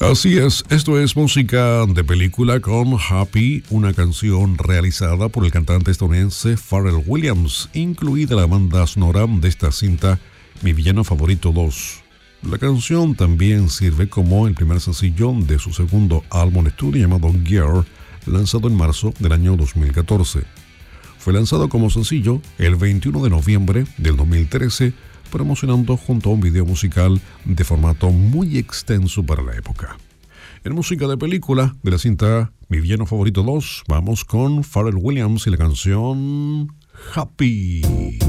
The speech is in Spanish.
Así es, esto es música de película con Happy, una canción realizada por el cantante estadounidense Pharrell Williams, incluida la banda sonora de esta cinta Mi Villano Favorito 2. La canción también sirve como el primer sencillo de su segundo álbum de estudio llamado Gear, lanzado en marzo del año 2014. Fue lanzado como sencillo el 21 de noviembre del 2013, promocionando junto a un video musical de formato muy extenso para la época. En música de película de la cinta Mi Villano Favorito 2, vamos con Pharrell Williams y la canción Happy.